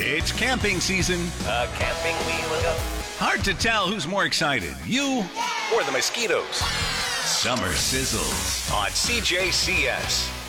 It's camping season. Camping we will go. Hard to tell who's more excited, you Or the mosquitoes. Summer Sizzles On CJCS.